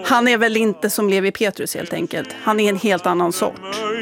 Han är väl inte som Levi Petrus helt enkelt. Han är en helt annan sort.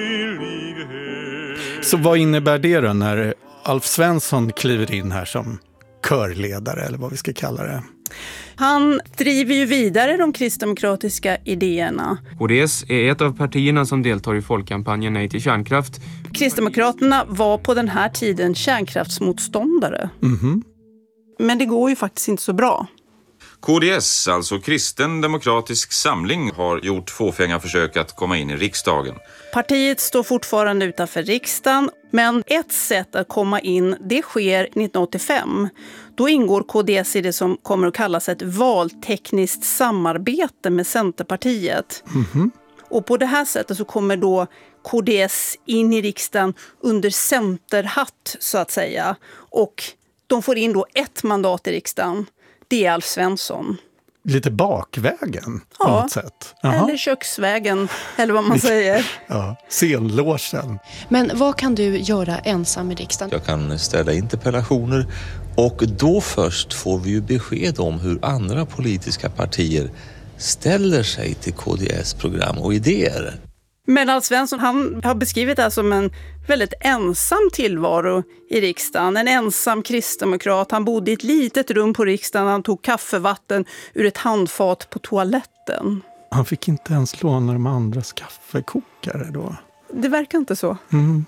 Så vad innebär det då när Alf Svensson kliver in här som körledare eller vad vi ska kalla det? Han driver ju vidare de kristdemokratiska idéerna. KDS är ett av partierna som deltar i folkkampanjen Nej till kärnkraft. Kristdemokraterna var på den här tiden kärnkraftsmotståndare. Mhm. Men det går ju faktiskt inte så bra. KDS, alltså Kristen Demokratisk Samling, har gjort fåfänga försök att komma in i riksdagen. Partiet står fortfarande utanför riksdagen, men ett sätt att komma in, det sker 1985. Då ingår KDS i det som kommer att kallas ett valtekniskt samarbete med Centerpartiet. Mhm. Och på det här sättet så kommer då KDS in i riksdagen under centerhatt så att säga. Och de får in då ett mandat i riksdagen. Det är Alf Svensson. Lite bakvägen på något sätt. Jaha. Eller köksvägen, eller vad man säger. Ja, scenlåsen. Men vad kan du göra ensam i riksdagen? Jag kan ställa interpellationer och då först får vi ju besked om hur andra politiska partier ställer sig till KDS program och idéer. Men Alf Svensson, han har beskrivit det här som en väldigt ensam tillvaro i riksdagen. En ensam kristdemokrat. Han bodde i ett litet rum på riksdagen. Han tog kaffevatten ur ett handfat på toaletten. Han fick inte ens låna de andras kaffekokare då. Det verkar inte så. Mm.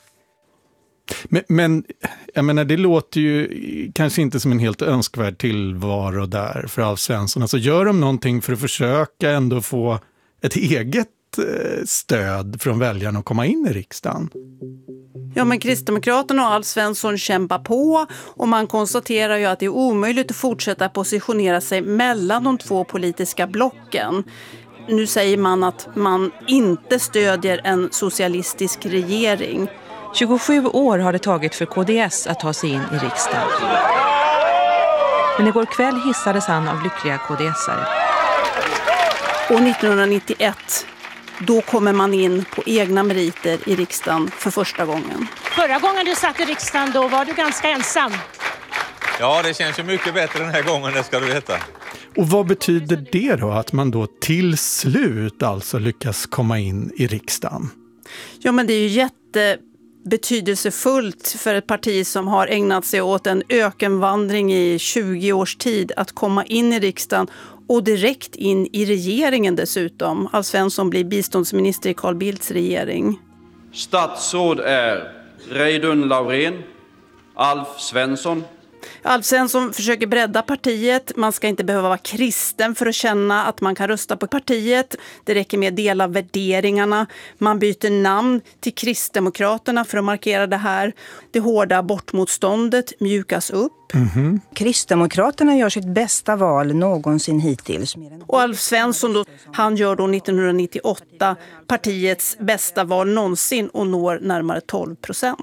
Men jag menar, det låter ju kanske inte som en helt önskvärd tillvaro där för Alf Svensson. Alltså gör de någonting för att försöka ändå få ett eget stöd från väljarna att komma in i riksdagen? Ja, men Kristdemokraterna och Alf Svensson kämpar på och man konstaterar ju att det är omöjligt att fortsätta positionera sig mellan de två politiska blocken. Nu säger man att man inte stödjer en socialistisk regering. 27 år har det tagit för KDS att ta sig in i riksdagen. Men igår kväll hissades han av lyckliga KDSare. Och 1991, då kommer man in på egna meriter i riksdagen för första gången. Förra gången du satt i riksdagen, då var du ganska ensam. Ja, det känns ju mycket bättre den här gången, det ska du veta. Och vad betyder det då, att man då till slut alltså lyckas komma in i riksdagen? Ja, men det är ju jättebetydelsefullt för ett parti som har ägnat sig åt en ökenvandring i 20 års tid att komma in i riksdagen och direkt in i regeringen dessutom. Alf Svensson blir biståndsminister i Carl Bildts regering. Statsråd är Reidun Laurén, Alf Svensson. Alf Svensson försöker bredda partiet. Man ska inte behöva vara kristen för att känna att man kan rösta på partiet. Det räcker med att dela värderingarna. Man byter namn till Kristdemokraterna för att markera det här. Det hårda abortmotståndet mjukas upp. Mm-hmm. Kristdemokraterna gör sitt bästa val någonsin hittills. Och Alf Svensson då, han gör då 1998 partiets bästa val någonsin och når närmare 12%.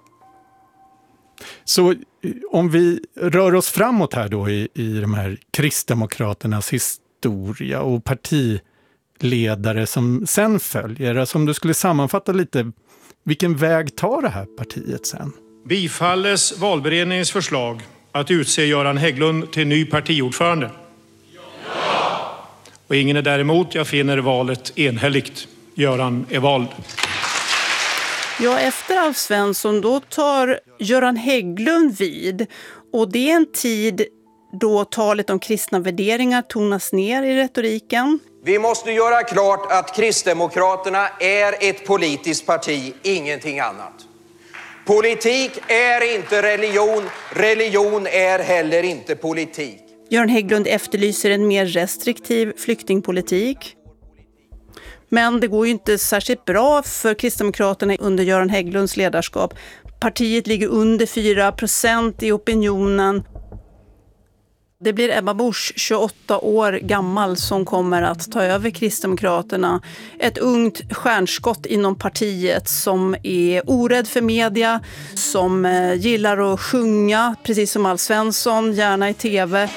Så om vi rör oss framåt här då i de här Kristdemokraternas historia och partiledare som sen följer, alltså om du skulle sammanfatta lite, vilken väg tar det här partiet sen? Bifalles valberedningens förslag att utse Göran Hägglund till ny partiordförande? Ja! Och ingen är däremot, jag finner valet enhälligt. Göran är vald. Ja, efter Alf Svensson då tar Göran Hägglund vid. Och det är en tid då talet om kristna värderingar tonas ner i retoriken. Vi måste göra klart att Kristdemokraterna är ett politiskt parti, ingenting annat. Politik är inte religion, religion är heller inte politik. Göran Hägglund efterlyser en mer restriktiv flyktingpolitik. Men det går ju inte särskilt bra för Kristdemokraterna under Göran Hägglunds ledarskap. Partiet ligger under 4% i opinionen. Det blir Ebba Busch, 28 år gammal, som kommer att ta över Kristdemokraterna. Ett ungt stjärnskott inom partiet som är orädd för media, som gillar att sjunga, precis som Alf Svensson, gärna i tv.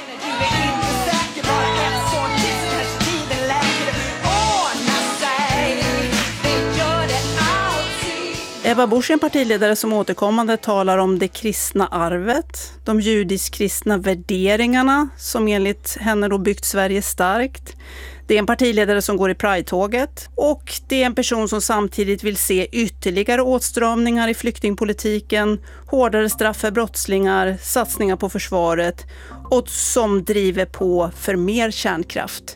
Ebba Busch är en partiledare som återkommande talar om det kristna arvet, de judisk-kristna värderingarna som enligt henne då byggt Sverige starkt. Det är en partiledare som går i Pride-tåget och det är en person som samtidigt vill se ytterligare åtstramningar i flyktingpolitiken, hårdare straff för brottslingar, satsningar på försvaret och som driver på för mer kärnkraft.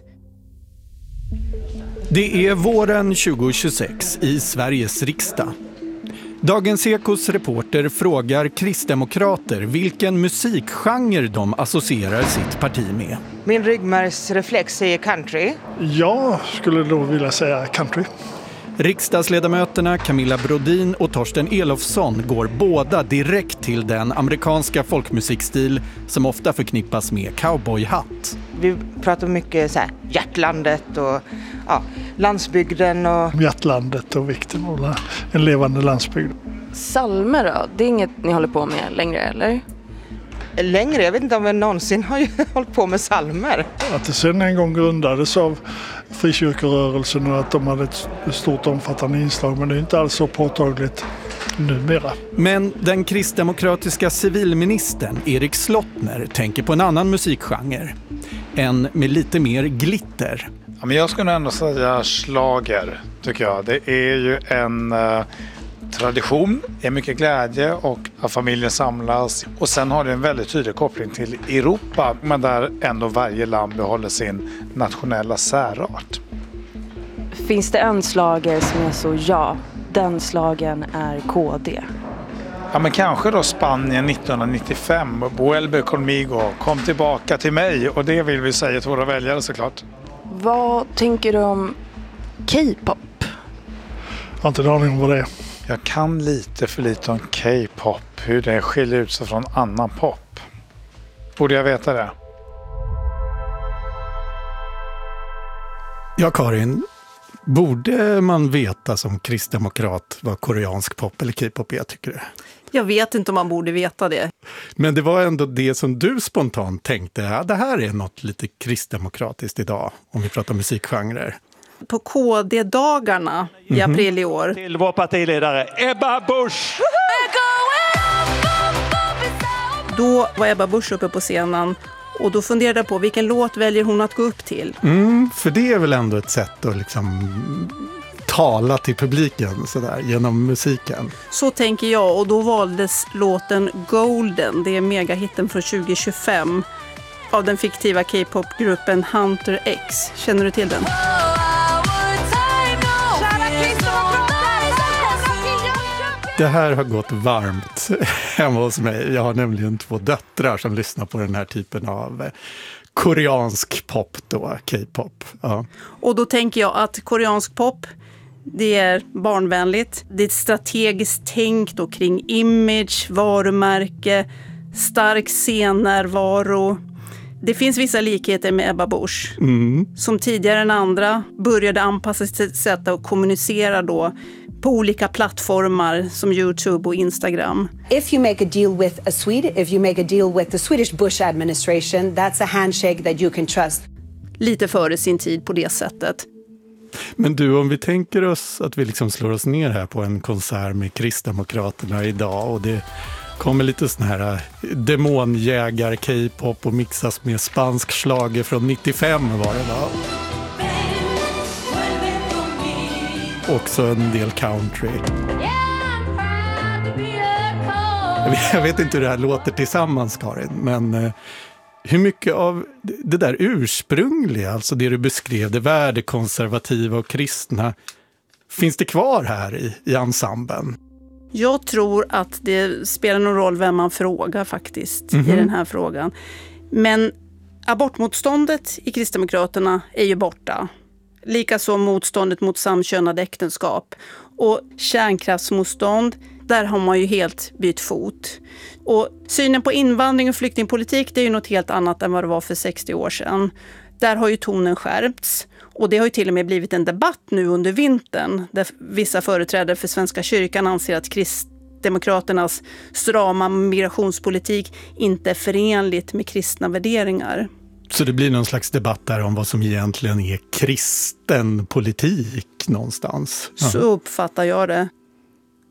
Det är våren 2026 i Sveriges riksdag. Dagens Ekos reporter frågar kristdemokrater vilken musikgenre de associerar sitt parti med. Min ryggmärgsreflex säger country. Jag skulle då vilja säga country. Riksdagsledamöterna Camilla Brodin och Torsten Elofsson går båda direkt till den amerikanska folkmusikstil som ofta förknippas med cowboyhatt. Vi pratar mycket så här, hjärtlandet och landsbygden. Och hjärtlandet och vikten av en levande landsbygd. Salmer då? Det är inget ni håller på med längre, eller? Längre? Jag vet inte om jag någonsin har hållit på med salmer. Att det sen en gång grundades av frikyrkorörelsen och att de hade ett stort omfattande inslag, men det är inte alls så påtagligt numera. Men den kristdemokratiska civilministern Erik Slottner tänker på en annan musikgenre. En med lite mer glitter. Ja, men jag skulle ändå säga schlager, tycker jag. Det är ju en tradition, är mycket glädje och att familjen samlas. Och sen har det en väldigt tydlig koppling till Europa, men där ändå varje land behåller sin nationella särart. Finns det en slager som är så den slagen är KD? Ja, men kanske då Spanien 1995, Vuelve conmigo, kom tillbaka till mig, och det vill vi säga till våra väljare såklart. Vad tänker du om K-pop? Jag har inte en aning om vad det är. Jag kan lite för lite om K-pop, hur det skiljer ut sig från annan pop. Borde jag veta det? Ja, Karin, borde man veta som kristdemokrat vad koreansk pop eller K-pop är, tycker du? Jag vet inte om man borde veta det. Men det var ändå det som du spontant tänkte, ja, det här är något lite kristdemokratiskt idag, om vi pratar musikgenrer. På KD-dagarna i april i år. Till vår partiledare Ebba Busch! Då var Ebba Busch uppe på scenen och då funderade jag på vilken låt väljer hon att gå upp till. För det är väl ändå ett sätt att liksom tala till publiken sådär, genom musiken. Så tänker jag, och då valdes låten Golden, det är megahitten från 2025 av den fiktiva K-pop-gruppen Hunter X. Känner du till den? Det här har gått varmt hemma hos mig. Jag har nämligen 2 döttrar som lyssnar på den här typen av koreansk pop då, K-pop. Ja. Och då tänker jag att koreansk pop, det är barnvänligt. Det är ett strategiskt tänk då kring image, varumärke, stark scennärvaro. Det finns vissa likheter med Ebba Busch. Som tidigare än andra började anpassa sitt sätt att kommunicera då på olika plattformar som YouTube och Instagram. If you make a deal with a Swede, if you make a deal with the Swedish Bush administration, that's a handshake that you can trust. Lite före sin tid på det sättet. Men du, om vi tänker oss att vi liksom slår oss ner här på en konsert med kristdemokraterna idag och det kommer lite sån här demonjägar K-pop och mixas med spansk schlager från 95 var det va? Också en del country. Jag vet inte hur det här låter tillsammans, Karin, men hur mycket av det där ursprungliga, alltså det du beskrev, det värdekonservativa och kristna, finns det kvar här i ensemblen? Jag tror att det spelar någon roll vem man frågar faktiskt i den här frågan. Men abortmotståndet i Kristdemokraterna är ju borta. Likaså motståndet mot samkönade äktenskap. Och kärnkraftsmotstånd, där har man ju helt bytt fot. Och synen på invandring och flyktingpolitik, det är ju något helt annat än vad det var för 60 år sedan. Där har ju tonen skärpts. Och det har ju till och med blivit en debatt nu under vintern där vissa företrädare för Svenska kyrkan anser att Kristdemokraternas strama migrationspolitik inte är förenligt med kristna värderingar. Så det blir någon slags debatt där om vad som egentligen är kristen politik någonstans? Så uppfattar jag det.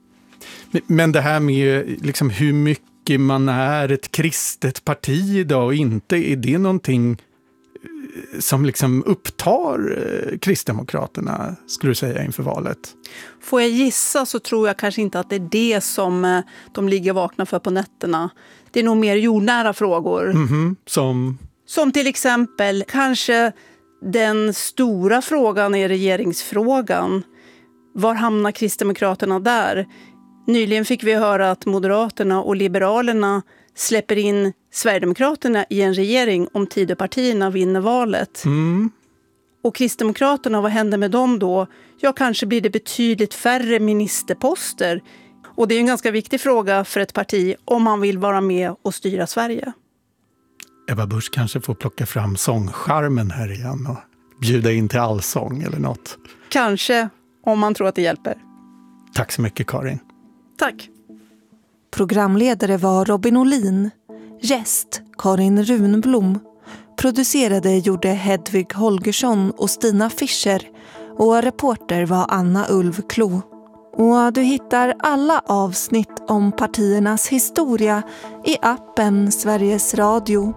Men det här med liksom hur mycket man är ett kristet parti idag och inte, är det någonting som liksom upptar Kristdemokraterna, skulle du säga, inför valet? Får jag gissa så tror jag kanske inte att det är det som de ligger vakna för på nätterna. Det är nog mer jordnära frågor. Som till exempel kanske den stora frågan är regeringsfrågan. Var hamnar Kristdemokraterna där? Nyligen fick vi höra att Moderaterna och Liberalerna släpper in Sverigedemokraterna i en regering om Tidöpartierna vinner valet. Och Kristdemokraterna, vad händer med dem då? Ja, kanske blir det betydligt färre ministerposter. Och det är en ganska viktig fråga för ett parti om man vill vara med och styra Sverige. Ebba Busch kanske får plocka fram sångcharmen här igen och bjuda in till allsång eller något. Kanske, om man tror att det hjälper. Tack så mycket, Karin. Tack. Programledare var Robin Olin. Gäst Karin Runblom. Producerade gjorde Hedvig Holgersson och Stina Fischer. Och reporter var Anna Ulvklo. Och du hittar alla avsnitt om partiernas historia i appen Sveriges Radio.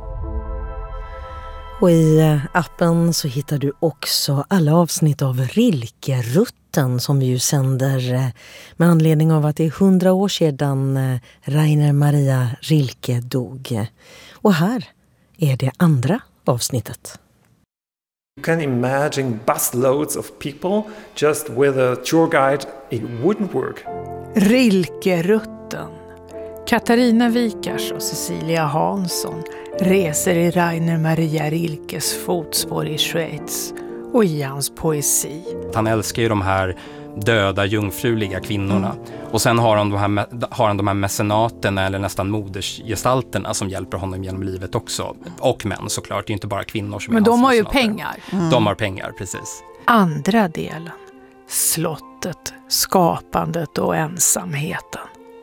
Och i appen så hittar du också alla avsnitt av Rilkerutten som vi ju sänder med anledning av att det är 100 år sedan Rainer Maria Rilke dog. Och här är det andra avsnittet. You can imagine busloads of people just with a tour guide. It wouldn't work. Rilkerutten. Katarina Wikars och Cecilia Hansson reser i Rainer Maria Rilkes fotspår i Schweiz och i hans poesi. Han älskar ju de här döda, jungfruliga kvinnorna. Och sen har han de här mecenaterna eller nästan modersgestalterna som hjälper honom genom livet också. Och män såklart, det är inte bara kvinnor som är hans Men de har ju mecenater. pengar. De har pengar, precis. Andra delen. Slottet, skapandet och ensamheten.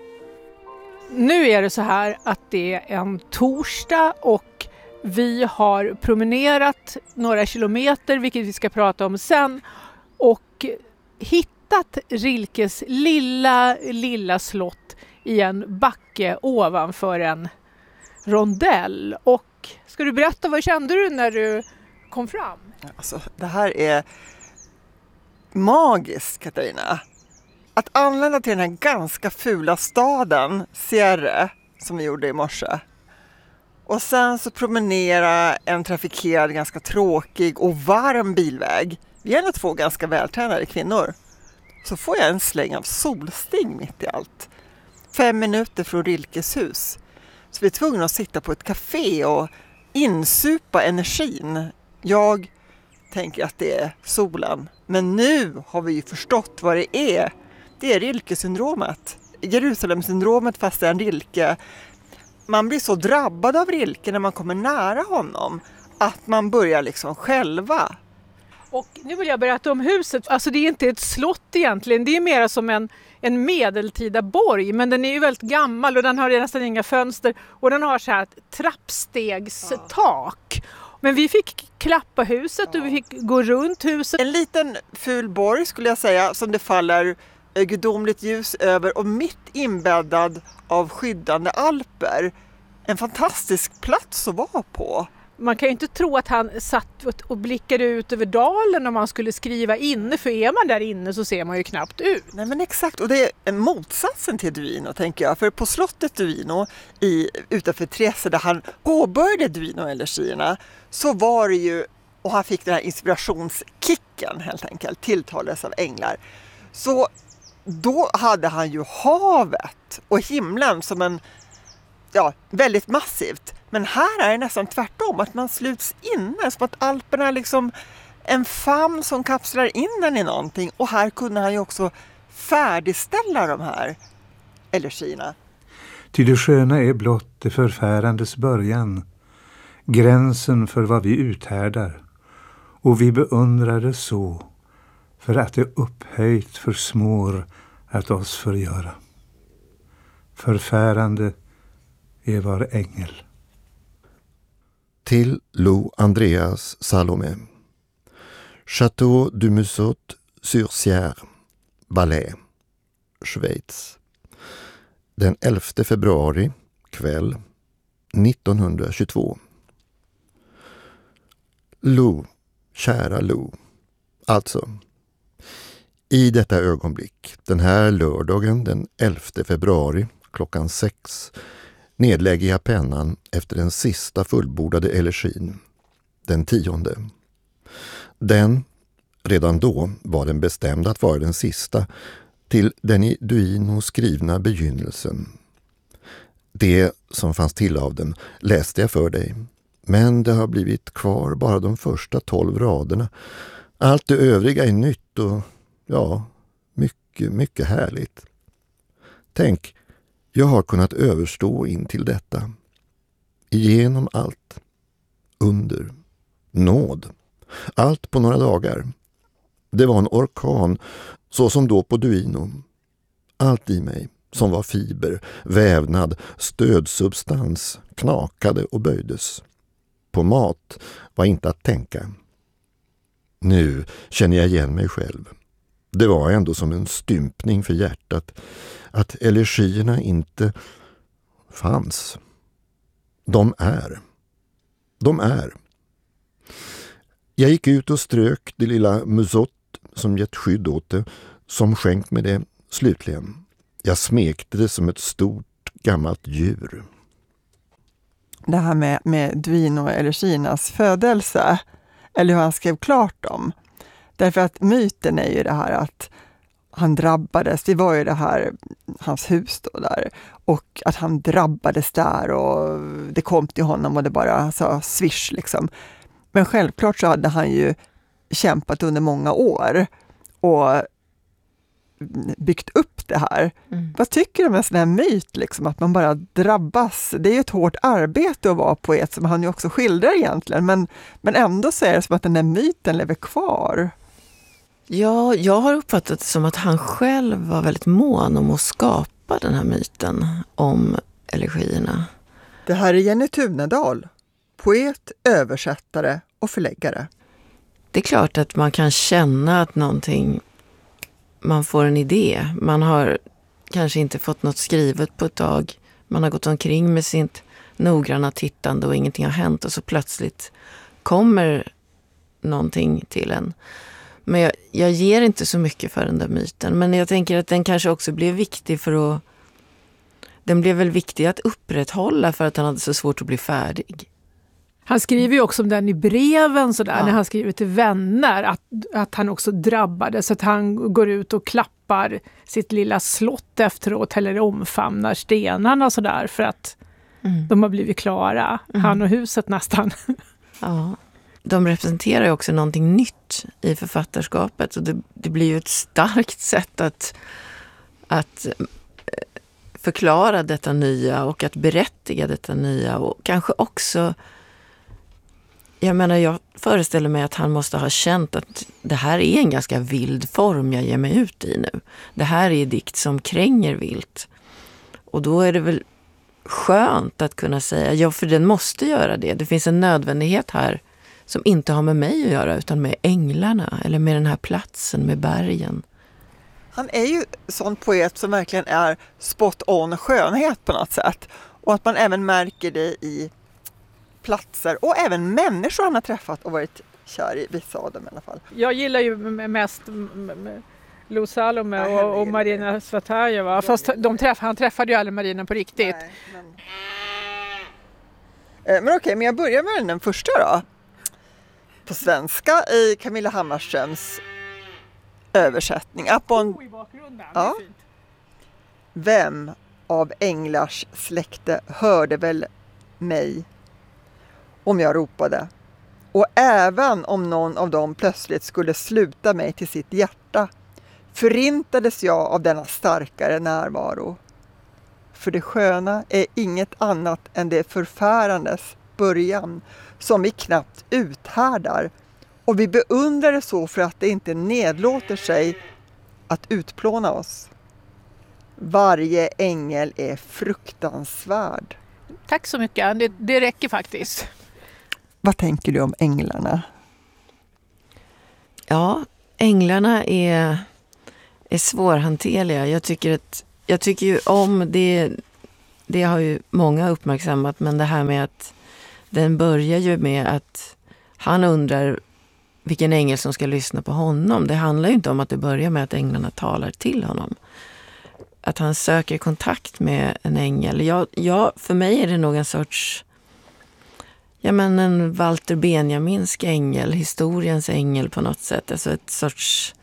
Nu är det så här att det är en torsdag och vi har promenerat några kilometer, vilket vi ska prata om sen, och hittat Rilkes lilla slott i en backe ovanför en rondell. Och ska du berätta, vad kände du när du kom fram? Alltså, det här är magiskt, Katarina. Att anlända till den här ganska fula staden, Sierre, som vi gjorde i morse. Och sen så promenera en trafikerad, ganska tråkig och varm bilväg. Vi är ändå 2 ganska vältränade kvinnor. Så får jag en släng av solsting mitt i allt. 5 minuter från Rilkes hus. Så vi är tvungna att sitta på ett café och insupa energin. Jag tänker att det är solen. Men nu har vi ju förstått vad det är. Det är Rilke-syndromet. Jerusalem-syndromet fast det är en Rilke. Man blir så drabbad av Rilke när man kommer nära honom att man börjar liksom själva. Och nu vill jag berätta om huset. Alltså det är inte ett slott egentligen. Det är mer som en medeltida borg. Men den är ju väldigt gammal och den har nästan inga fönster. Och den har så här ett trappstegstak. Men vi fick klappa huset och vi fick gå runt huset. En liten ful borg skulle jag säga som det faller gudomligt ljus över och mitt inbäddad av skyddande alper. En fantastisk plats att vara på. Man kan ju inte tro att han satt och blickade ut över dalen om man skulle skriva inne, för är man där inne så ser man ju knappt ut. Nej men exakt, och det är motsatsen till Duino tänker jag. För på slottet Duino utanför Trieste där han påbörjade Duino-elegierna så var det ju, och han fick den här inspirationskicken helt enkelt, tilltalades av änglar. Så då hade han ju havet och himlen som en, väldigt massivt. Men här är det nästan tvärtom, att man sluts inne, som att Alperna är liksom en famn som kapslar in den i någonting. Och här kunde han ju också färdigställa de här elegierna. Ty det sköna är blott det förfärandes början, gränsen för vad vi uthärdar. Och vi beundrar det så, för att det upphöjt försmår att oss förgöra. Förfärande är var ängel. Till Lou Andreas Salomé. Château du Mussot sur Sierre, Valais, Schweiz. Den 11 februari, kväll, 1922. Lou, kära Lou. Alltså, i detta ögonblick, den här lördagen den 11 februari, klockan 6, nedlägger jag pennan efter den sista fullbordade elegin, den 10:e. Den, redan då, var den bestämd att vara den sista, till den i Duino skrivna begynnelsen. Det som fanns till av den läste jag för dig, men det har blivit kvar bara de första 12 raderna. Allt det övriga är nytt och, ja, mycket, mycket härligt. Tänk, jag har kunnat överstå in till detta. Igenom allt. Under. Nåd. Allt på några dagar. Det var en orkan, så som då på Duino. Allt i mig, som var fiber, vävnad, stödsubstans, knakade och böjdes. På mat var inte att tänka. Nu känner jag igen mig själv. Det var ändå som en stympning för hjärtat att elegierna inte fanns. De är. De är. Jag gick ut och strök det lilla musott som gett skydd åt det, som skänkt med det slutligen. Jag smekte det som ett stort gammalt djur. Det här med Duino-eleginas födelse, eller hur han skrev klart dem. Därför att myten är ju det här att han drabbades, det var ju det här, hans hus då där, och att han drabbades där och det kom till honom och det bara sa swish liksom. Men självklart så hade han ju kämpat under många år och byggt upp det här. Vad tycker du om en sån här myt liksom, att man bara drabbas? Det är ju ett hårt arbete att vara poet, som han ju också skildrar egentligen, men ändå så är det som att den här myten lever kvar. Ja, jag har uppfattat det som att han själv var väldigt mån om att skapa den här myten om elegierna. Det här är Jenny Tunedal, poet, översättare och förläggare. Det är klart att man kan känna att någonting, man får en idé. Man har kanske inte fått något skrivet på ett tag. Man har gått omkring med sitt noggranna tittande och ingenting har hänt. Och så plötsligt kommer någonting till en. Men jag ger inte så mycket för den där myten. Men jag tänker att den kanske också blev viktig för att... Den blev väl viktig att upprätthålla för att han hade så svårt att bli färdig. Han skriver ju också om den i breven sådär, när han skriver till vänner, att han också drabbades, att han går ut och klappar sitt lilla slott efteråt eller omfamnar stenarna sådär för att de har blivit klara, han och huset nästan. Ja, de representerar ju också någonting nytt i författarskapet och det blir ju ett starkt sätt att förklara detta nya och att berättiga detta nya och kanske också... Jag menar, jag föreställer mig att han måste ha känt att det här är en ganska vild form jag ger mig ut i nu. Det här är dikt som kränger vilt. Och då är det väl skönt att kunna säga, ja, för den måste göra det. Det finns en nödvändighet här som inte har med mig att göra utan med änglarna eller med den här platsen, med bergen. Han är ju sån poet som verkligen är spot on skönhet på något sätt. Och att man även märker det i platser och även människor han har träffat och varit kär i, vissa av dem i alla fall. Jag gillar ju mest Lou Salome och Marina Tsvetajeva. Fast han träffade ju aldrig Marina på riktigt. Men okej, men jag börjar med den första då. På svenska i Camilla Hammarströms översättning. Ja. Vem av änglars släkte hörde väl mig om jag ropade? Och även om någon av dem plötsligt skulle sluta mig till sitt hjärta, förintades jag av denna starkare närvaro. För det sköna är inget annat än det förfärandes början, som vi knappt uthärdar, och vi beundrar det så för att det inte nedlåter sig att utplåna oss. Varje ängel är fruktansvärd. Tack så mycket, det räcker faktiskt. Vad tänker du om änglarna? Ja, änglarna är svårhanterliga. Jag tycker att Jag tycker ju om det. Det har ju många uppmärksammat, men det här med att den börjar ju med att han undrar vilken ängel som ska lyssna på honom. Det handlar ju inte om att det börjar med att änglarna talar till honom. Att han söker kontakt med en ängel. För mig är det nog en sorts, en Walter Benjaminsk ängel, historiens ängel på något sätt. Alltså ett sorts,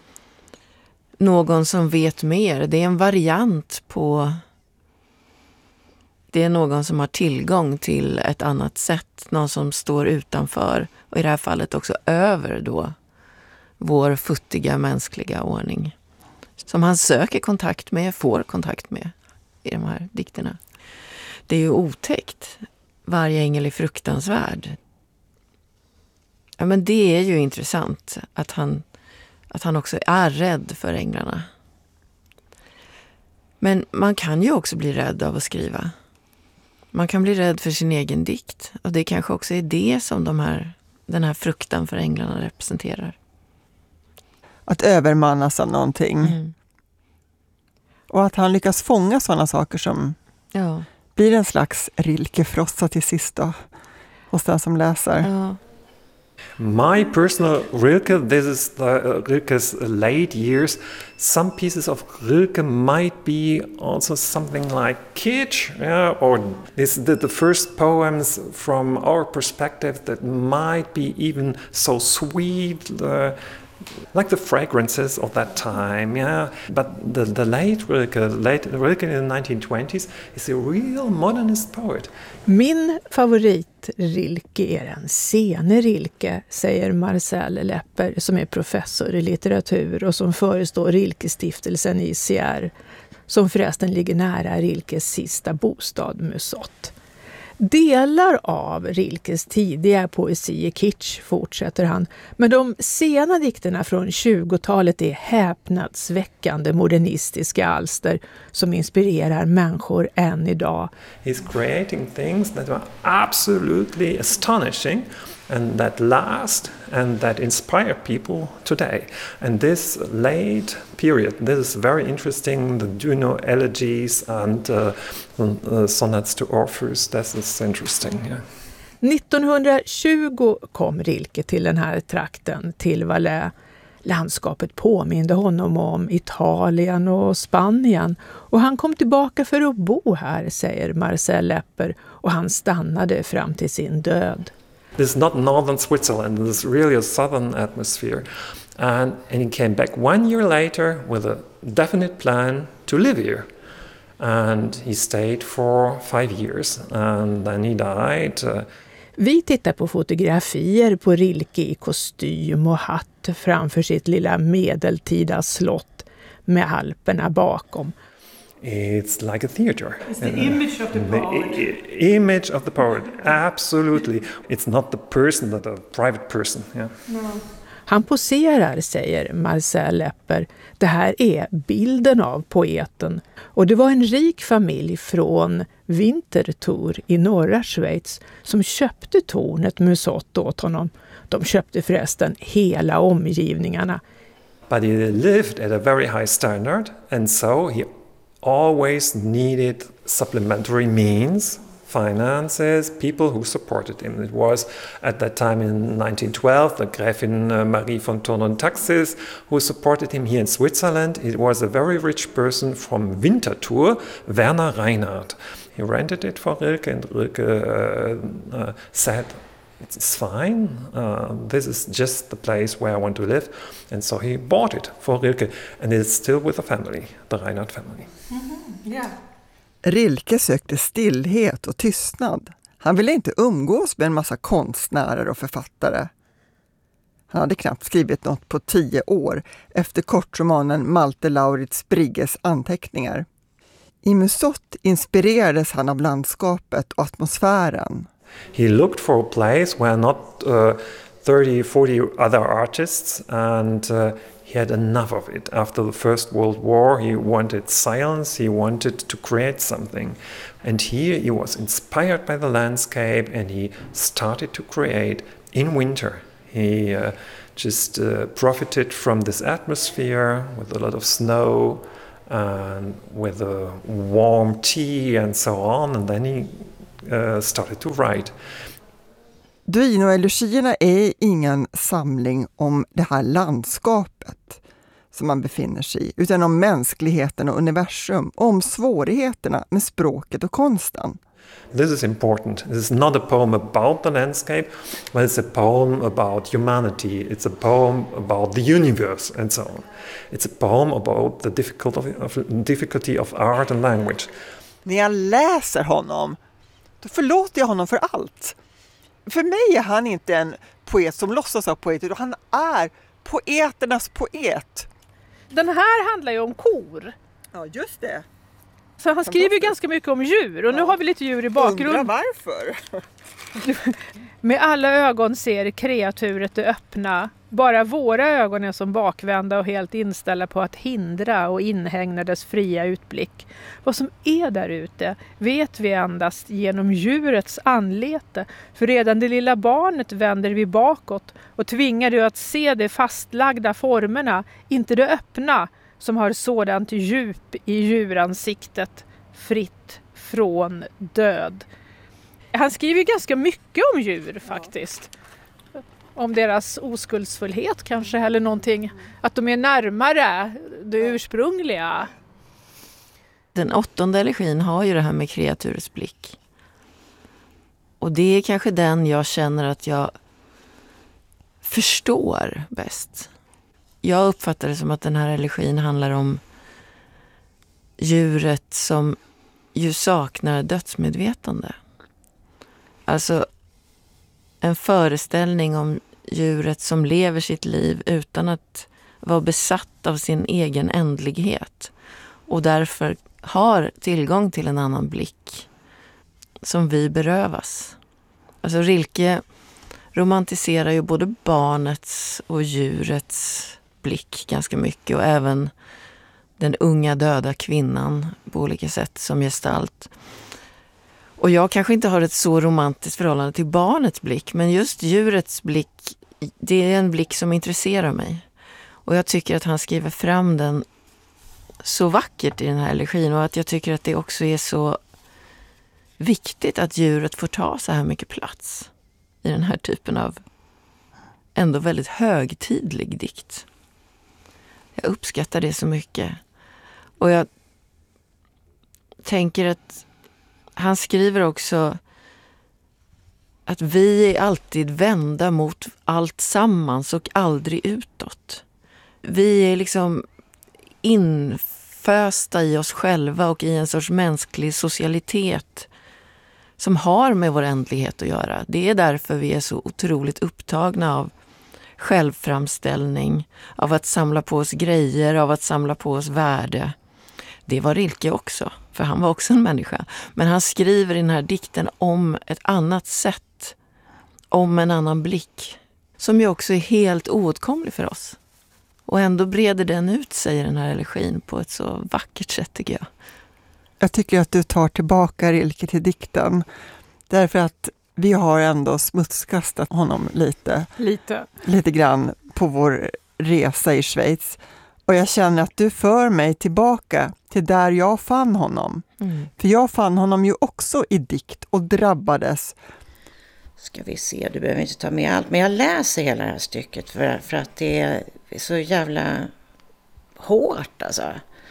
någon som vet mer. Det är en variant på, det är någon som har tillgång till ett annat sätt. Någon som står utanför, och i det här fallet också över då vår futtiga mänskliga ordning. Som han söker kontakt med, får kontakt med i de här dikterna. Det är ju otäckt. Varje ängel är fruktansvärd. Ja, men det är ju intressant att han också är rädd för änglarna. Men man kan ju också bli rädd av att skriva. Man kan bli rädd för sin egen dikt. Och det kanske också är det som den här fruktan för änglarna representerar. Att övermannas av någonting. Mm. Och att han lyckas fånga sådana saker som blir en slags Rilke-frossa till sist då, hos den som läser. Ja. My personal Rilke, this is Rilke's late years. Some pieces of Rilke might be also something like kitsch, or the first poems from our perspective that might be even so sweet, like the fragrances of that time, But the late Rilke in the 1920s is a real modernist poet. Min favorit Rilke är den sene Rilke, säger Marcel Lepper som är professor i litteratur och som förestår Rilke-stiftelsen i Sierre, som förresten ligger nära Rilkes sista bostad Musot. Delar av Rilkes tidiga poesi är kitsch, fortsätter han, men de sena dikterna från 20-talet är häpnadsväckande modernistiska alster som inspirerar människor än idag. He's creating things that are absolutely astonishing and that last and that inspire people today. And this late period, this is very interesting, the Juno elegies and sonnets to Orpheus, this is interesting. Yeah. 1920 kom Rilke till den här trakten, till Valais. Landskapet påminde honom om Italien och Spanien, och han kom tillbaka för att bo här, säger Marcel Lepper, och han stannade fram till sin död. This is not northern Switzerland, this is really a southern atmosphere. And he came back 1 year later with a definite plan to live here. And he stayed for 5 years and then he died. Vi tittar på fotografier på Rilke i kostym och hatt framför sitt lilla medeltida slott med Alperna bakom. It's like a theater. It's the image of the poet. The image of the poet, absolutely. It's not the person, but a private person. Yeah. No. Han poserar, säger Marcel Lepper. Det här är bilden av poeten. Och det var en rik familj från Winterthur i norra Schweiz som köpte tornet Musot åt honom. De köpte förresten hela omgivningarna. But he lived at a very high standard, and so he always needed supplementary means, finances, people who supported him. It was at that time in 1912 the Gräfin Marie von Thurn-Taxis who supported him here in Switzerland. It was a very rich person from Winterthur, Werner Reinhardt. He rented it for Rilke, and Rilke said, "It's fine. This is just the place where I want to live." And so he bought it for Rilke, and it's still with the family, the Reinhardt family. Mm-hmm. Yeah. Rilke sökte stillhet och tystnad. Han ville inte umgås med en massa konstnärer och författare. Han hade knappt skrivit något på 10 år efter kortromanen Malte Lauritz Brigges anteckningar. I Musot inspirerades han av landskapet och atmosfären. He looked for a place where not 30-40 other artists, and he had enough of it. After the First World War, he wanted silence, he wanted to create something. And here he was inspired by the landscape, and he started to create in winter. He just profited from this atmosphere with a lot of snow and with a warm tea and so on, and then he started to write. Duino-elegierna är ingen samling om det här landskapet som man befinner sig i, utan om mänskligheten och universum, om svårigheterna med språket och konsten. This is important. This is not a poem about the landscape, but it's a poem about humanity. It's a poem about the universe and so on. It's a poem about the difficulty of art and language. När jag läser honom, då förlåter jag honom för allt. För mig är han inte en poet som låtsas vara poet, utan han är poeternas poet. Den här handlar ju om kor. Ja, just det. Så han skriver ju ganska mycket om djur, och nu har vi lite djur i bakgrunden. Undrar varför? Med alla ögon ser kreaturet det öppna. Bara våra ögon är som bakvända och helt inställda på att hindra och inhägna dess fria utblick. Vad som är där ute vet vi endast genom djurets anlete. För redan det lilla barnet vänder vi bakåt och tvingar det att se de fastlagda formerna, inte det öppna som har sådant djup i djuransiktet, fritt från död. Han skriver ganska mycket om djur faktiskt. Om deras oskuldsfullhet kanske, eller någonting. Att de är närmare det ursprungliga. Den 8:e elegin har ju det här med kreaturets blick. Och det är kanske den jag känner att jag förstår bäst. Jag uppfattar det som att den här elegin handlar om djuret som ju saknar dödsmedvetande. Alltså en föreställning om djuret som lever sitt liv utan att vara besatt av sin egen ändlighet och därför har tillgång till en annan blick som vi berövas. Alltså Rilke romantiserar ju både barnets och djurets blick ganska mycket, och även den unga döda kvinnan på olika sätt som gestalt. Och jag kanske inte har ett så romantiskt förhållande till barnets blick, men just djurets blick, det är en blick som intresserar mig. Och jag tycker att han skriver fram den så vackert i den här elegin, och att jag tycker att det också är så viktigt att djuret får ta så här mycket plats i den här typen av ändå väldigt högtidlig dikt. Jag uppskattar det så mycket. Och jag tänker att han skriver också att vi är alltid vända mot allt sammans och aldrig utåt. Vi är liksom infösta i oss själva och i en sorts mänsklig socialitet som har med vår ändlighet att göra. Det är därför vi är så otroligt upptagna av självframställning, av att samla på oss grejer, av att samla på oss värde. Det var Rilke också, för han var också en människa. Men han skriver i den här dikten om ett annat sätt, om en annan blick, som ju också är helt oåtkomlig för oss. Och ändå breder den ut sig i den här elegin på ett så vackert sätt, tycker jag. Jag tycker att du tar tillbaka Rilke till dikten, därför att vi har ändå smutskastat honom lite grann på vår resa i Schweiz. Och jag känner att du för mig tillbaka till där jag fann honom. För jag fann honom ju också i dikt och drabbades. Ska vi se, du behöver inte ta med allt. Men jag läser hela det här stycket för att det är så jävla hårt alltså.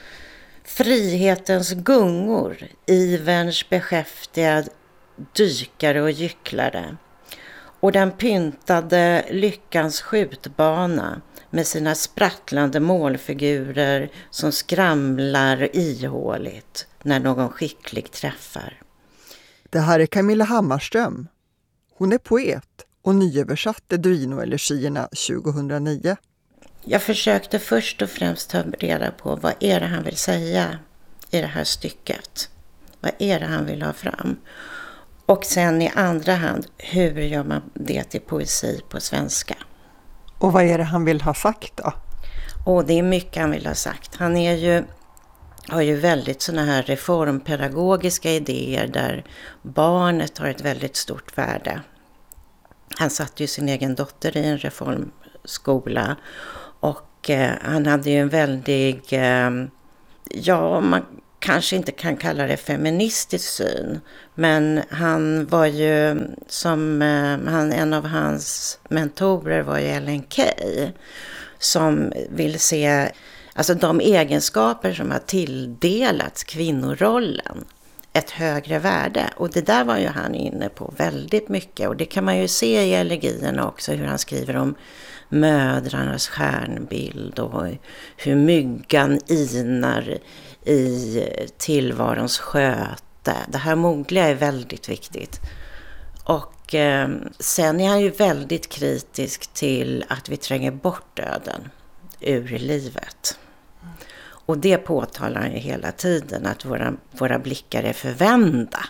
Frihetens gungor, iverns beskäftigad dykare och gycklare. Och den pyntade lyckans skjutbana med sina sprattlande målfigurer som skramlar ihåligt när någon skicklig träffar. Det här är Camilla Hammarström. Hon är poet och nyöversatte Duino-elegierna 2009. Jag försökte först och främst ta reda på vad är det han vill säga i det här stycket. Vad är det han vill ha fram? Och sen i andra hand, hur gör man det till poesi på svenska? Och vad är det han vill ha sagt då? Och det är mycket han vill ha sagt. Han har ju väldigt såna här reformpedagogiska idéer där barnet har ett väldigt stort värde. Han satte ju sin egen dotter i en reformskola och han hade ju en väldig Ja, man kanske inte kan kalla det feministisk syn, men han var ju en av hans mentorer var ju Ellen Key, som vill se alltså de egenskaper som har tilldelats kvinnorollen ett högre värde. Och det där var ju han inne på väldigt mycket, och det kan man ju se i elegierna också, hur han skriver om mödrarnas stjärnbild och hur myggan inar i tillvarons sköte. Det här mogliga är väldigt viktigt. Och sen är han ju väldigt kritisk till att vi tränger bort döden ur livet. Och det påtalar han ju hela tiden, att våra blickar är förvända.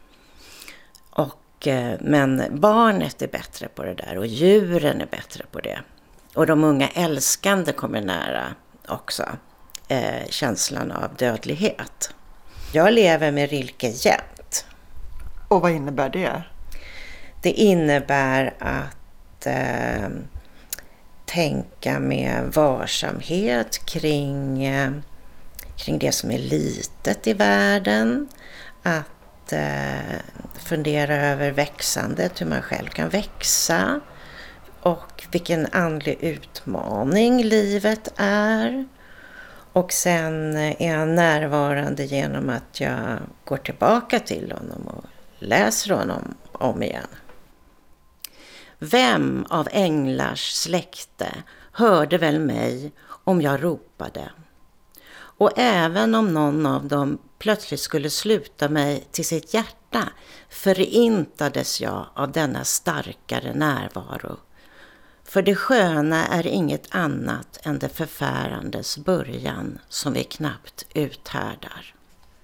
Men barnet är bättre på det där, och djuren är bättre på det. Och de unga älskande kommer nära också känslan av dödlighet. Jag lever med Rilke jämt. Och vad innebär det? Det innebär att tänka med varsamhet kring det som är litet i världen. Att fundera över växandet, hur man själv kan växa. Och vilken andlig utmaning livet är. Och sen är han närvarande genom att jag går tillbaka till honom och läser honom om igen. Vem av änglars släkte hörde väl mig om jag ropade? Och även om någon av dem plötsligt skulle sluta mig till sitt hjärta, förintades jag av denna starkare närvaro. För det sköna är inget annat än det förfärandes början som vi knappt uthärdar.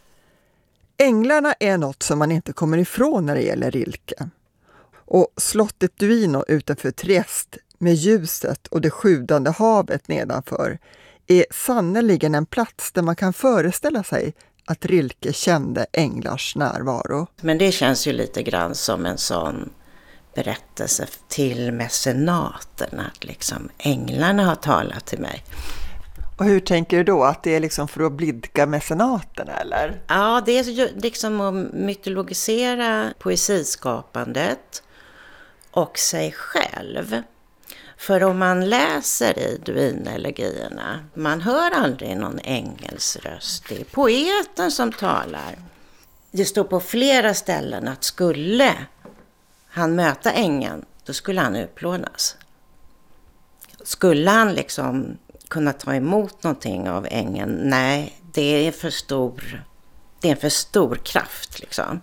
Änglarna är något som man inte kommer ifrån när det gäller Rilke. Och slottet Duino utanför Trieste med ljuset och det sjudande havet nedanför är sannoliken en plats där man kan föreställa sig att Rilke kände änglars närvaro. Men det känns ju lite grann som en sån berättelse till mecenaterna, att liksom änglarna har talat till mig. Och hur tänker du då? Att det är liksom för att blidka mecenaterna, eller? Ja, det är liksom att mytologisera poesiskapandet och sig själv. För om man läser i Duinelegierna, man hör aldrig någon ängelsröst. Det är poeten som talar. Det står på flera ställen att skulle han möta ängeln, då skulle han utplånas. Skulle han liksom kunna ta emot någonting av ängeln? Nej, det är en för stor kraft liksom.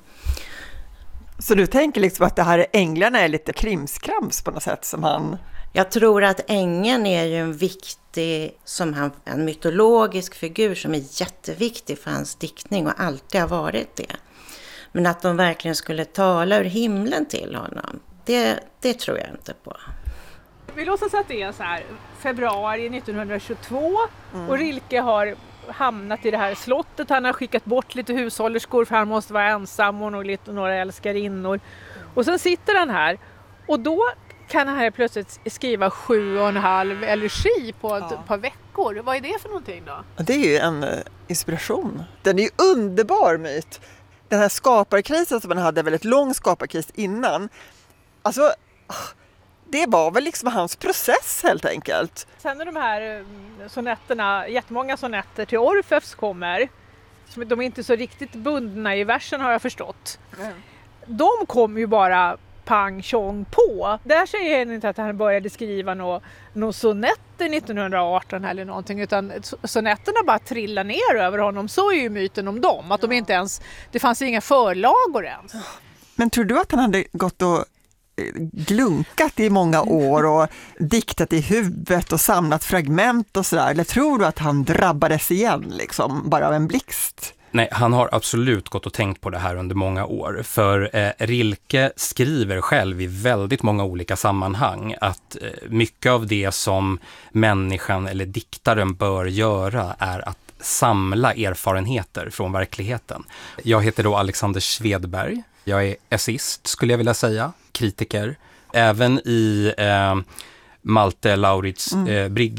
Så du tänker liksom att det här änglarna är lite krimskrams på något sätt som han... Jag tror att ängeln är ju en viktig, en mytologisk figur som är jätteviktig för hans diktning och alltid har varit det. Men att de verkligen skulle tala ur himlen till honom, det tror jag inte på. Vi låtsas att det är så här, februari 1922 och Rilke har hamnat i det här slottet. Han har skickat bort lite hushållerskor för han måste vara ensam och några älskarinnor. Och sen sitter han här och då kan han här plötsligt skriva 7,5 elegi på ett par veckor. Vad är det för någonting då? Det är ju en inspiration. Den är ju underbar myt. Den här skaparkrisen som man hade, väldigt lång skaparkris innan. Alltså, det var väl liksom hans process helt enkelt. Sen när de här sonetterna, jättemånga sonetter till Orfeus kommer, de är inte så riktigt bundna i versen har jag förstått. De kom ju bara pang tjong på. Där säger han inte att han började skriva några sonetter 1918 eller någonting, utan sonetterna bara trillar ner över honom. Så är ju myten om dem, att de inte ens, det fanns inga förlagor ens. Men tror du att han hade gått och glunkat i många år och diktat i huvudet och samlat fragment och sådär? Eller tror du att han drabbades igen liksom, bara av en blixt? Nej, han har absolut gått och tänkt på det här under många år. För Rilke skriver själv i väldigt många olika sammanhang att mycket av det som människan eller diktaren bör göra är att samla erfarenheter från verkligheten. Jag heter då Alexander Svedberg. Jag är essist skulle jag vilja säga, kritiker. Även i Malte Laurits Brygge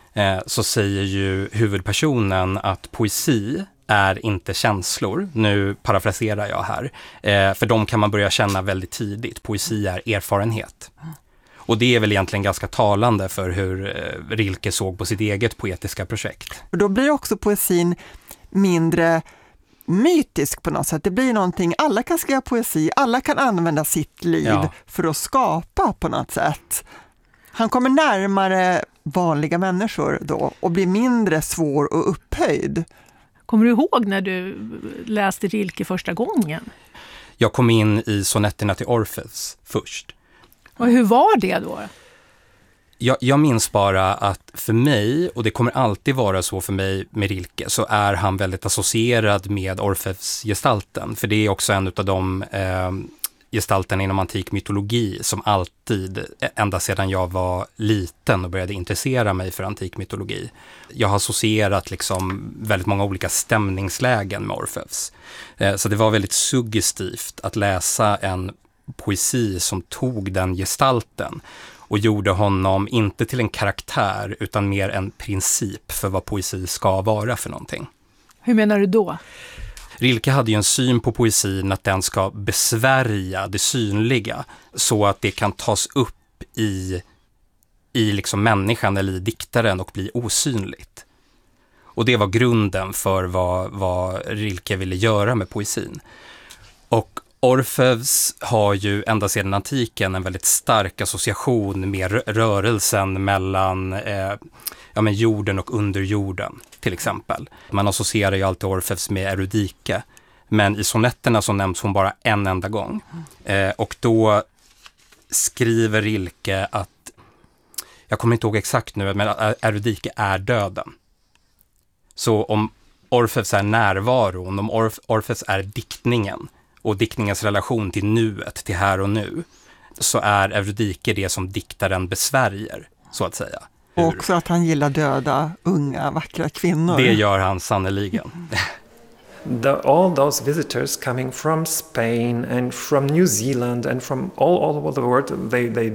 så säger ju huvudpersonen att poesi är inte känslor. Nu parafraserar jag här. För de kan man börja känna väldigt tidigt. Poesi är erfarenhet. Och det är väl egentligen ganska talande för hur Rilke såg på sitt eget poetiska projekt. Och då blir också poesin mindre mytisk på något sätt. Det blir någonting, alla kan skriva poesi, alla kan använda sitt liv för att skapa på något sätt. Han kommer närmare vanliga människor då och blir mindre svår och upphöjd. Kommer du ihåg när du läste Rilke första gången? Jag kom in i sonetterna till Orpheus först. Och hur var det då? Jag minns bara att för mig, och det kommer alltid vara så för mig med Rilke, så är han väldigt associerad med Orpheus-gestalten. För det är också en av de gestalterna inom antik mytologi som alltid, ända sedan jag var liten och började intressera mig för antik mytologi. Jag har associerat liksom väldigt många olika stämningslägen med Orpheus. Så det var väldigt suggestivt att läsa en poesi som tog den gestalten och gjorde honom inte till en karaktär utan mer en princip för vad poesi ska vara för någonting. Hur menar du då? Rilke hade ju en syn på poesin att den ska besvärja det synliga så att det kan tas upp i liksom människan eller i diktaren och bli osynligt. Och det var grunden för vad Rilke ville göra med poesin. Och Orpheus har ju ända sedan antiken en väldigt stark association med rörelsen mellan jorden och underjorden till exempel. Man associerar ju alltid Orpheus med Eurydike, men i sonetterna så nämns hon bara en enda gång. Och då skriver Rilke att, jag kommer inte ihåg exakt nu, men Eurydike är döden. Så om Orpheus är närvaron, om Orpheus är diktningen, och diktningens relation till nuet, till här och nu, så är Eurydike det som diktaren besvärjer, så att säga. Och också att han gillar döda, unga, vackra kvinnor. Det gör han sannoliken. All those visitors coming from Spain and from New Zealand and from all over the world,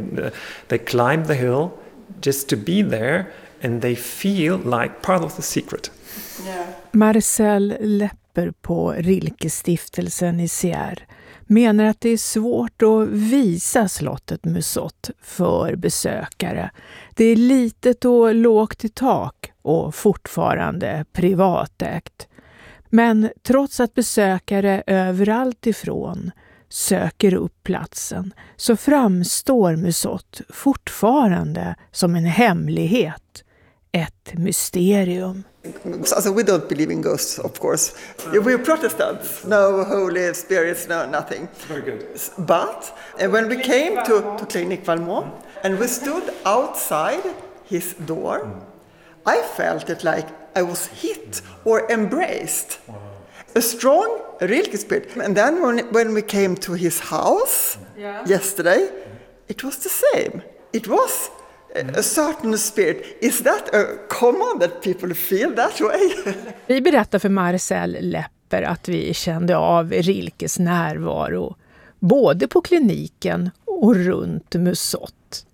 they climb the hill just to be there, and they feel like part of the secret. Yeah. Marcel Lepper på Rilke-stiftelsen i Sierre menar att det är svårt att visa slottet Musot för besökare. Det är litet och lågt i tak och fortfarande privatägt. Men trots att besökare överallt ifrån söker upp platsen så framstår Musot fortfarande som en hemlighet, ett mysterium. Also, we don't believe in ghosts, of course. We're Protestants. No Holy Spirits, no nothing. Very good. But when we came to Clinique Valmont and we stood outside his door, I felt it like I was hit or embraced. A strong Rilke spirit. And then when we came to his house yesterday, it was the same. It was a certain spirit. Is that common that people feel that way? Vi berättar för Marcel Lepper att vi kände av Rilkes närvaro både på kliniken och runt Musot.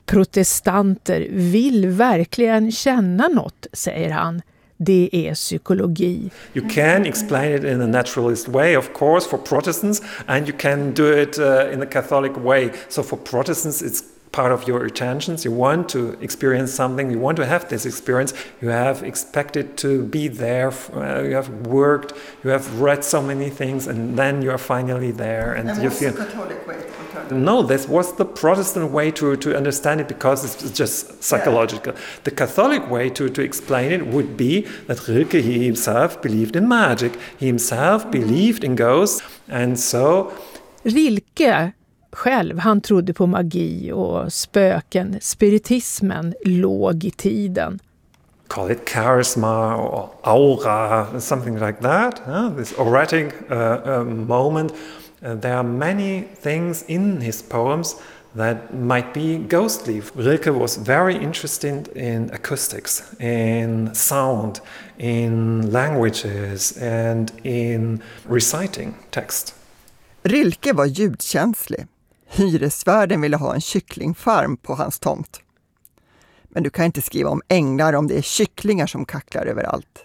Protestanter vill verkligen känna något, säger han. Det är psykologi. You can explain it in a naturalist way, of course, for Protestants, and you can do it in a Catholic way. So for Protestants, it's part of your intentions. You want to experience something. You want to have this experience. You have expected to be there. You have worked. You have read so many things, and then you are finally there. And you what's feel. the Catholic way? No, this was the Protestant way to understand it because it's just psychological. Yeah. The Catholic way to explain it would be that Rilke, he himself believed in magic. He himself believed in ghosts, and so. Rilke själv, han trodde på magi och spöken. Spiritismen låg i tiden. Call it charisma or aura, something like that. This auratic moment. There are many things in his poems that might be ghostly. Rilke was very interested in acoustics, in sound, in languages and in reciting text. Rilke var ljudkänslig. Hyresvärden ville ha en kycklingfarm på hans tomt. Men du kan inte skriva om änglar om det är kycklingar som kacklar överallt.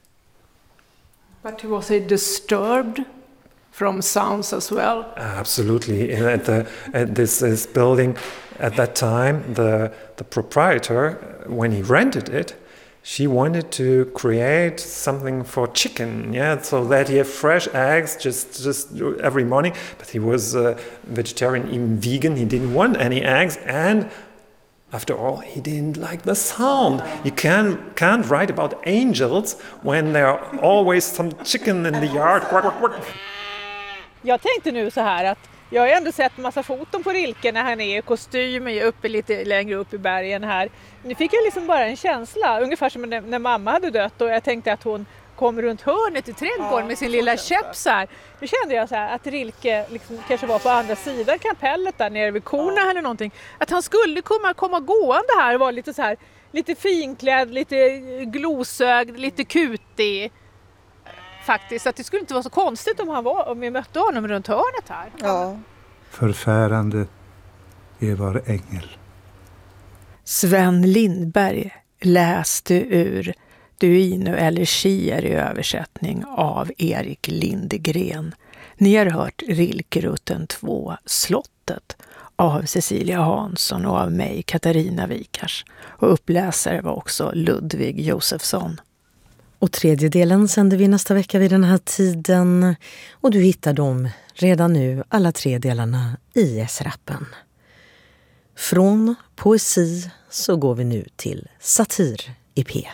But was he disturbed from sounds as well? Absolutely. At this building, at that time, the proprietor, when he rented it, she wanted to create something for chicken, so that he have fresh eggs just every morning. But he was vegetarian, even vegan. He didn't want any eggs, and after all, he didn't like the sound. You can't write about angels when there are always some chicken in the yard. Quack, quack, quack. Jag tänkte nu så här att jag har ändå sett massa foton på Rilke när han är i kostym uppe lite längre upp i bergen här. Nu fick jag liksom bara en känsla, ungefär som när mamma hade dött och jag tänkte att hon kom runt hörnet i trädgården med sin lilla käpp så här. Nu kände jag så här att Rilke liksom kanske var på andra sidan kapellet där nere vid korna eller någonting. Att han skulle komma gående här och vara lite så här, lite finklädd, lite glosögd, lite kutig. Faktiskt, att det skulle inte vara så konstigt om vi mötte honom runt hörnet här. Ja. Förfärande Evar Engel. Sven Lindberg läste ur Duino Elegier i översättning av Erik Lindgren. Ni har hört Rilkerutten 2, Slottet av Cecilia Hansson och av mig, Katarina Wikars. Och uppläsare var också Ludvig Josefsson. Och tredje delen sänder vi nästa vecka vid den här tiden. Och du hittar dem redan nu, alla 3 delarna, i S-rappen. Från poesi så går vi nu till satir i P1.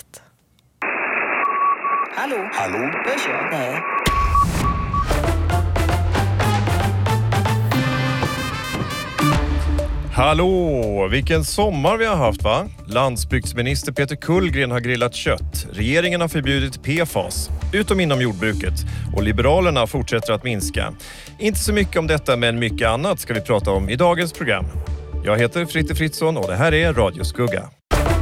Hallå? Hörs jag? Nej. Hallå! Vilken sommar vi har haft, va? Landsbygdsminister Peter Kullgren har grillat kött. Regeringen har förbjudit PFAS, utom inom jordbruket. Och Liberalerna fortsätter att minska. Inte så mycket om detta, men mycket annat ska vi prata om i dagens program. Jag heter Fritte Fritzson och det här är Radio Skugga.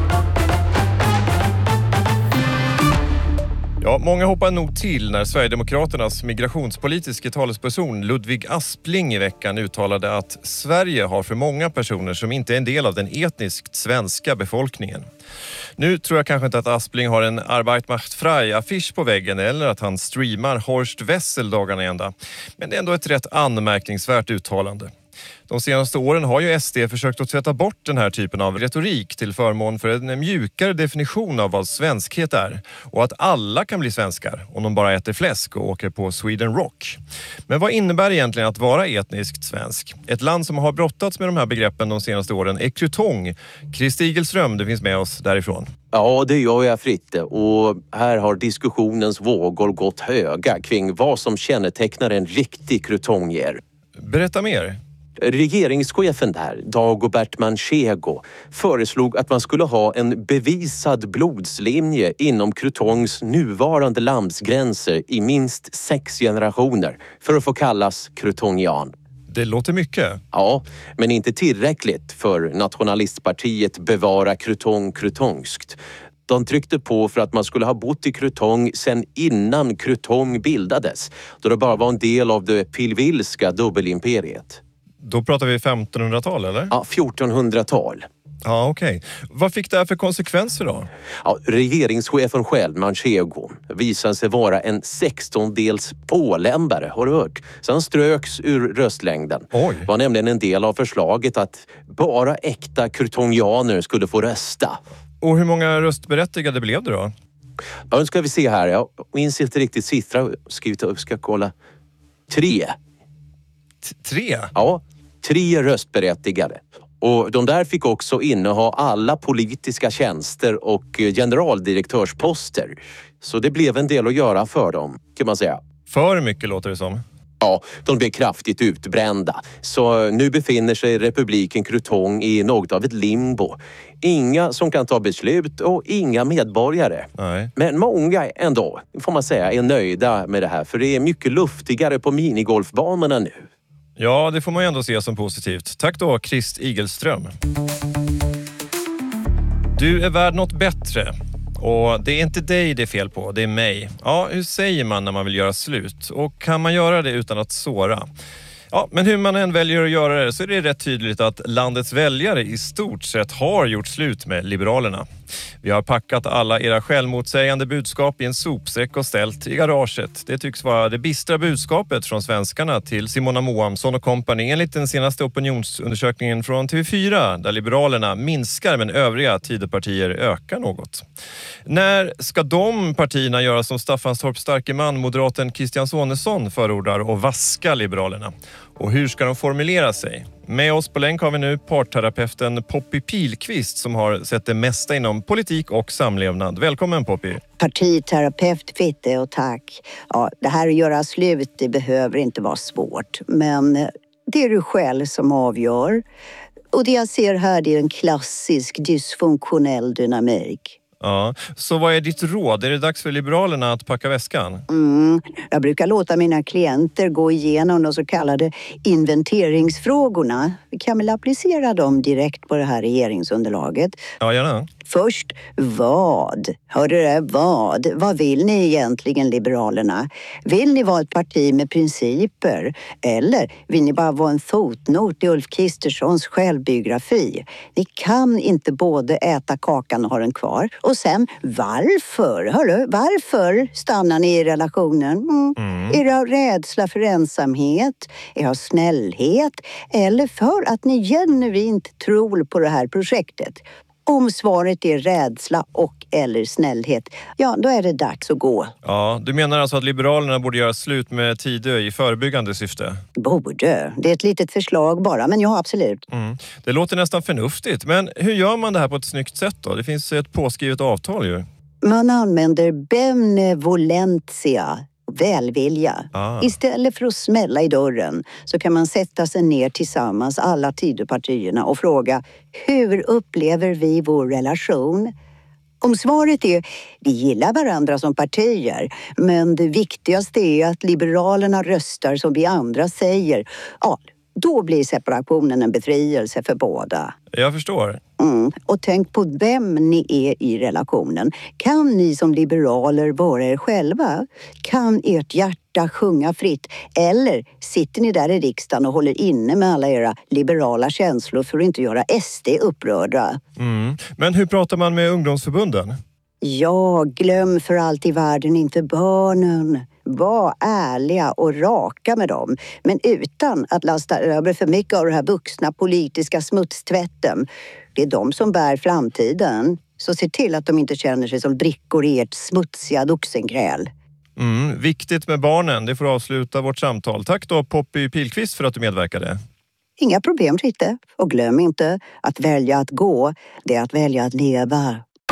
Ja, många hoppar nog till när Sverigedemokraternas migrationspolitiska talesperson Ludvig Aspling i veckan uttalade att Sverige har för många personer som inte är en del av den etniskt svenska befolkningen. Nu tror jag kanske inte att Aspling har en Arbeit macht frei-affisch på väggen eller att han streamar Horst Wessel dagarna ända. Men det är ändå ett rätt anmärkningsvärt uttalande. De senaste åren har ju SD försökt att tvätta bort den här typen av retorik till förmån för en mjukare definition av vad svenskhet är och att alla kan bli svenskar om de bara äter fläsk och åker på Sweden Rock. Men vad innebär egentligen att vara etniskt svensk? Ett land som har brottats med de här begreppen de senaste åren är Krutong. Christer Igelström, du finns med oss därifrån. Ja, det gör jag, Fritte, och här har diskussionens vågor gått höga kring vad som kännetecknar en riktig krutongier. Berätta mer. Regeringschefen där, Dagobert Manchego, föreslog att man skulle ha en bevisad blodslinje inom Krutongs nuvarande landsgränser i minst 6 generationer för att få kallas krutongian. Det låter mycket. Ja, men inte tillräckligt för nationalistpartiet Bevara Krutong Krutongskt. De tryckte på för att man skulle ha bott i Krutong sedan innan Krutong bildades, då det bara var en del av det pilvilska dubbelimperiet. Då pratar vi 1500-tal, eller? Ja, 1400-tal. Ja, okej. Vad fick det här för konsekvenser då? Ja, regeringschefen själv, Manchego, visade sig vara en 16-dels åländare, har du hört? Sen ströks ur röstlängden. Oj. Det var nämligen en del av förslaget att bara äkta krutongianer skulle få rösta. Och hur många röstberättigade blev det då? Ja, nu ska vi se här. Jag minns inte riktigt siffra. Ska kolla. 3. 3? Ja, 3 röstberättigade. Och de där fick också inneha alla politiska tjänster och generaldirektörsposter. Så det blev en del att göra för dem, kan man säga. För mycket låter det som. Ja, de blev kraftigt utbrända. Så nu befinner sig republiken Krutong i något av ett limbo. Inga som kan ta beslut och inga medborgare. Nej. Men många ändå, får man säga, är nöjda med det här. För det är mycket luftigare på minigolfbanorna nu. Ja, det får man ju ändå se som positivt. Tack då, Christer Igelström. Du är värd något bättre. Och det är inte dig det är fel på, det är mig. Ja, hur säger man när man vill göra slut? Och kan man göra det utan att såra? Ja, men hur man än väljer att göra det så är det rätt tydligt att landets väljare i stort sett har gjort slut med Liberalerna. Vi har packat alla era självmotsägande budskap i en sopsäck och ställt i garaget. Det tycks vara det bistra budskapet från svenskarna till Simona Moamsson och kompani enligt den senaste opinionsundersökningen från TV4 där Liberalerna minskar men övriga Tidöpartier ökar något. När ska de partierna göra som Staffanstorps starke man, moderaten Christian Sonesson förordar och vaska Liberalerna? Och hur ska de formulera sig? Med oss på länk har vi nu parterapeuten Poppy Pilqvist som har sett det mesta inom politik och samlevnad. Välkommen Poppy! Partiterapeut, Fitte och tack. Ja, det här att göra slut, det behöver inte vara svårt. Men det är du själv som avgör. Och det jag ser här, det är en klassisk dysfunktionell dynamik. Ja, så vad är ditt råd? Är det dags för Liberalerna att packa väskan? Jag brukar låta mina klienter gå igenom de så kallade inventeringsfrågorna. Vi kan väl applicera dem direkt på det här regeringsunderlaget. Ja, gärna. Först, vad? Hörde du det? Vad? Vad vill ni egentligen, Liberalerna? Vill ni vara ett parti med principer? Eller vill ni bara vara en fotnot i Ulf Kristerssons självbiografi? Ni kan inte både äta kakan och ha den kvar. Och sen, varför stannar ni i relationen? Är det av rädsla för ensamhet? Är det av snällhet? Eller för att ni genuint tror på det här projektet? Om svaret är rädsla och eller snällhet, ja då är det dags att gå. Ja, du menar alltså att Liberalerna borde göra slut med Tidö i förebyggande syfte? Borde. Det är ett litet förslag bara, men ja, absolut. Det låter nästan förnuftigt, men hur gör man det här på ett snyggt sätt då? Det finns ett påskrivet avtal ju. Man använder benevolentia, välvilja. Istället för att smälla i dörren så kan man sätta sig ner tillsammans, alla Tidöpartierna, och fråga: hur upplever vi vår relation? Om svaret är vi gillar varandra som partier, men det viktigaste är att Liberalerna röstar som vi andra säger, ja, då blir separationen en befrielse för båda. Jag förstår. Och tänk på vem ni är i relationen. Kan ni som liberaler vara er själva? Kan ert hjärta sjunga fritt? Eller sitter ni där i riksdagen och håller inne med alla era liberala känslor för att inte göra SD upprörda? Men hur pratar man med ungdomsförbunden? Ja, glöm för allt i världen inte barnen. Var ärliga och raka med dem, men utan att lasta över för mycket av den här vuxna politiska smutstvätten. Det är de som bär framtiden. Så se till att de inte känner sig som brickor i ert smutsiga vuxenkräl. Viktigt med barnen, det får avsluta vårt samtal. Tack då Poppy Pilqvist för att du medverkade. Inga problem, Ritte. Och glöm inte, att välja att gå, det är att välja att leva.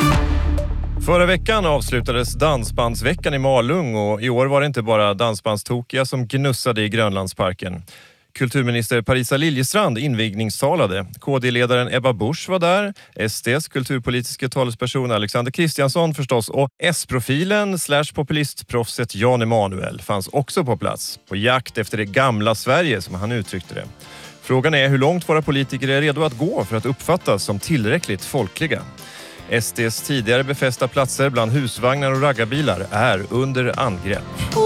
Förra veckan avslutades Dansbandsveckan i Malung och i år var det inte bara dansbandstokiga som gnussade i Grönlandsparken. Kulturminister Parisa Liljestrand invigningstalade. KD-ledaren Ebba Busch var där. SDs kulturpolitiska talesperson Alexander Kristiansson förstås och S-profilen /populistproffset Jan Emanuel fanns också på plats. På jakt efter det gamla Sverige som han uttryckte det. Frågan är hur långt våra politiker är redo att gå för att uppfattas som tillräckligt folkliga. SDs tidigare befästa platser bland husvagnar och raggarbilar är under angrepp.